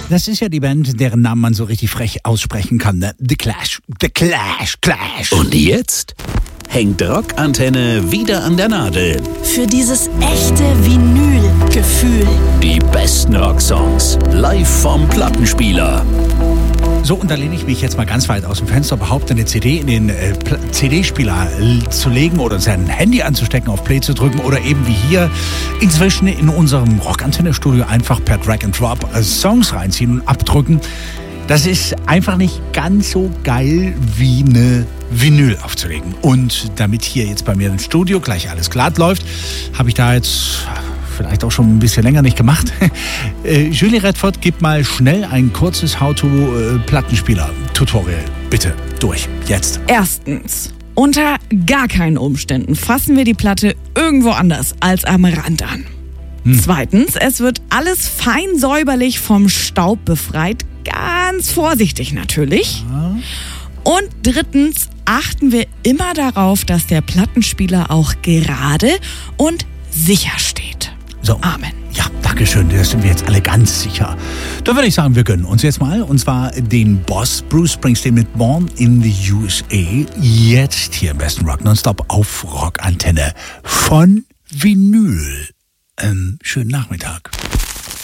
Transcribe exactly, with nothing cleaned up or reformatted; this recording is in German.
Das ist ja die Band, deren Namen man so richtig frech aussprechen kann. Ne? The Clash, The Clash, Clash. Und jetzt hängt Rockantenne wieder an der Nadel. Für dieses echte Vinyl-Gefühl. Die besten Rocksongs live vom Plattenspieler. So, und da lehne ich mich jetzt mal ganz weit aus dem Fenster, behaupte, eine C D in den äh, C D-Spieler äh, zu legen oder sein Handy anzustecken, auf Play zu drücken oder eben wie hier inzwischen in unserem Rockantenne-Studio einfach per Drag and Drop äh, Songs reinziehen und abdrücken. Das ist einfach nicht ganz so geil wie eine Vinyl aufzulegen. Und damit hier jetzt bei mir im Studio gleich alles glatt läuft, habe ich da jetzt vielleicht auch schon ein bisschen länger nicht gemacht. äh, Julie Redford, gib mal schnell ein kurzes How-to-Plattenspieler-Tutorial. Bitte, durch, jetzt. Erstens. Unter gar keinen Umständen fassen wir die Platte irgendwo anders als am Rand an. Hm. Zweitens, es wird alles fein säuberlich vom Staub befreit. Ganz vorsichtig natürlich. Ja. Und drittens, achten wir immer darauf, dass der Plattenspieler auch gerade und sicher steht. So. Amen. Ja, danke schön, das sind wir jetzt alle ganz sicher. Dann würde ich sagen, wir gönnen uns jetzt mal, und zwar den Boss Bruce Springsteen mit Born in the U S A, jetzt hier im besten Rock Nonstop auf Rockantenne von Vinyl. Ähm, schönen Nachmittag.